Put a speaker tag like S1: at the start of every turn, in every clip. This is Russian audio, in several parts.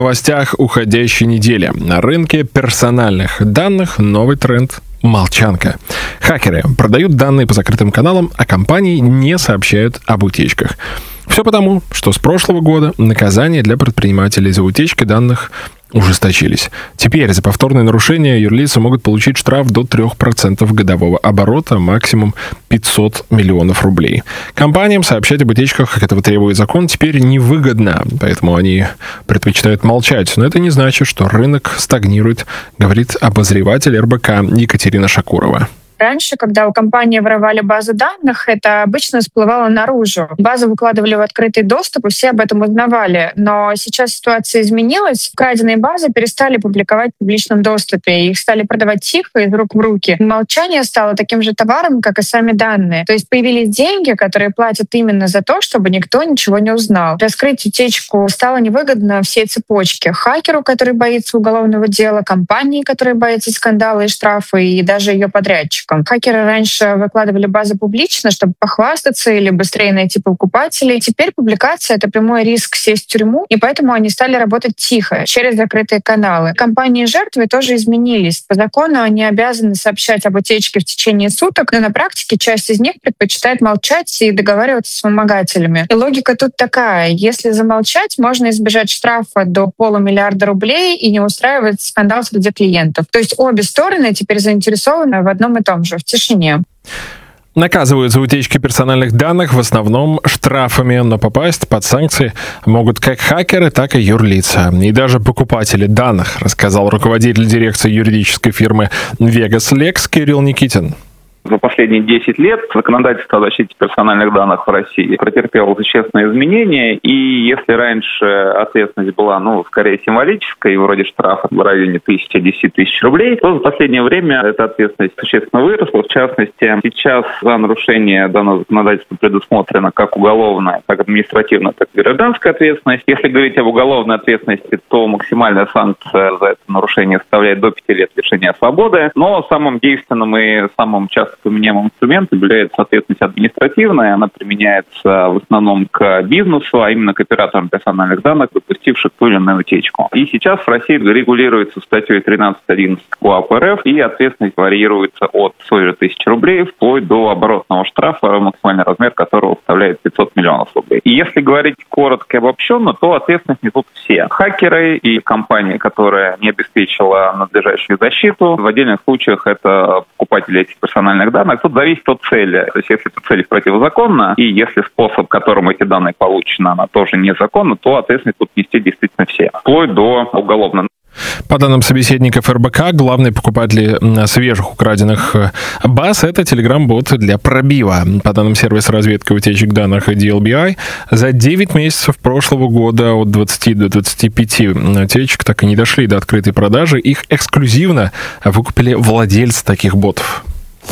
S1: В новостях уходящей недели. На рынке персональных данных новый тренд – молчанка. Хакеры продают данные по закрытым каналам, а компании не сообщают об утечках. Все потому, что с прошлого года наказания для предпринимателей за утечки данных ужесточились. Теперь за повторное нарушение юрлицы могут получить штраф до 3% годового оборота, максимум 500 миллионов рублей. Компаниям сообщать об утечках, как этого требует закон, теперь невыгодно, поэтому они предпочитают молчать. Но это не значит, что рынок стагнирует, говорит обозреватель РБК Екатерина Шакурова.
S2: Раньше, когда у компании воровали базы данных, это обычно всплывало наружу. Базы выкладывали в открытый доступ, и все об этом узнавали. Но сейчас ситуация изменилась. Украденные базы перестали публиковать в публичном доступе. Их стали продавать тихо, из рук в руки. Молчание стало таким же товаром, как и сами данные. То есть появились деньги, которые платят именно за то, чтобы никто ничего не узнал. Раскрыть утечку стало невыгодно всей цепочке. Хакеру, который боится уголовного дела, компании, которые боятся скандала и штрафа, и даже ее подрядчику. Хакеры раньше выкладывали базы публично, чтобы похвастаться или быстрее найти покупателей. Теперь публикация — это прямой риск сесть в тюрьму, и поэтому они стали работать тихо, через закрытые каналы. Компании жертвы тоже изменились. По закону они обязаны сообщать об утечке в течение суток, но на практике часть из них предпочитает молчать и договариваться с вымогателями. И логика тут такая. Если замолчать, можно избежать штрафа до $500 000 рублей и не устраивать скандал среди клиентов. То есть обе стороны теперь заинтересованы в одном и том же, в тишине.
S1: Наказывают за утечки персональных данных в основном штрафами, но попасть под санкции могут как хакеры, так и юрлица. И даже покупатели данных, рассказал руководитель дирекции юридической фирмы Vegas Lex Кирилл Никитин.
S3: За последние 10 лет законодательство о защите персональных данных в России претерпело существенные изменения, и если раньше ответственность была, скорее символической, вроде штрафа в районе 1010 тысяч рублей, то за последнее время эта ответственность существенно выросла. В частности, сейчас за нарушение данного законодательства предусмотрена как уголовная, так и административная, так и гражданская ответственность. Если говорить об уголовной ответственности, то максимальная санкция за это нарушение составляет до 5 лет лишения свободы, но самым действенным и самым часто применяемым инструментом является ответственность административная. Она применяется в основном к бизнесу, а именно к операторам персональных данных, допустивших ту или иную утечку. И сейчас в России регулируется статьей 13.11 КоАП РФ, и ответственность варьируется от 100 тысяч рублей вплоть до оборотного штрафа, максимальный размер которого составляет 500 миллионов рублей. И если говорить коротко и обобщенно, то ответственность несут все. Хакеры и компании, которая не обеспечила надлежащую защиту. В отдельных случаях это покупатели этих персональных данных. Тут зависит от цели. То есть если эта цель противозаконна, и если способ, которым эти данные получены, она тоже незаконна, то ответственность тут нести действительно все. Вплоть до уголовного.
S1: По данным собеседников РБК, главные покупатели свежих украденных баз — это Telegram-бот для пробива. По данным сервиса разведки утечек данных DLBI, за 9 месяцев прошлого года от 20 до 25 утечек так и не дошли до открытой продажи. Их эксклюзивно выкупили владельцы таких ботов.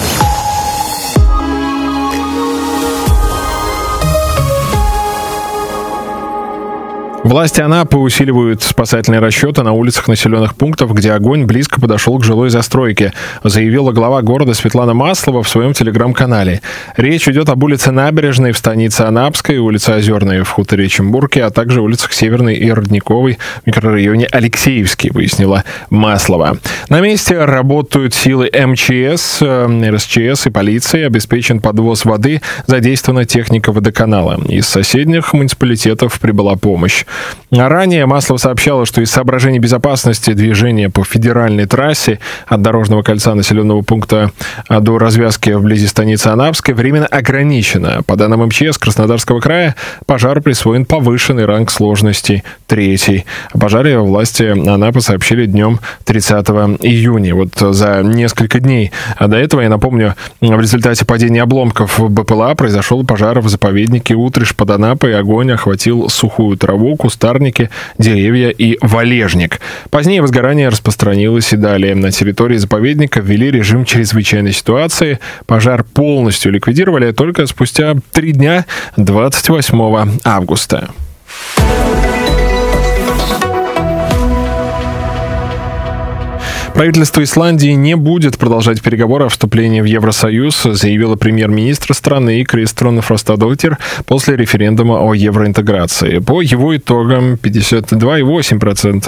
S1: Власти Анапы усиливают спасательные расчеты на улицах населенных пунктов, где огонь близко подошел к жилой застройке, заявила глава города Светлана Маслова в своем телеграм-канале. Речь идет об улице Набережной в станице Анапской, улице Озерной в хуторе Чембурки, а также улицах Северной и Родниковой в микрорайоне Алексеевский, пояснила Маслова. На месте работают силы МЧС, РСЧС и полиции, обеспечен подвоз воды, задействована техника водоканала. Из соседних муниципалитетов прибыла помощь. Ранее Маслова сообщала, что из соображений безопасности движения по федеральной трассе от Дорожного кольца населенного пункта до развязки вблизи станицы Анапской временно ограничено. По данным МЧС Краснодарского края, пожару присвоен повышенный ранг сложности 3. О пожаре власти Анапы сообщили днем 30 июня. Вот за несколько дней до этого, я напомню, в результате падения обломков БПЛА произошел пожар в заповеднике Утриш под Анапой. Огонь охватил сухую траву, кустарники, деревья и валежник. Позднее возгорание распространилось и далее. На территории заповедника ввели режим чрезвычайной ситуации. Пожар полностью ликвидировали только спустя 3 дня, 28 августа. Правительство Исландии не будет продолжать переговоры о вступлении в Евросоюз, заявила премьер-министр страны Кристрún Фростадóttir после референдума о евроинтеграции. По его итогам 52,8%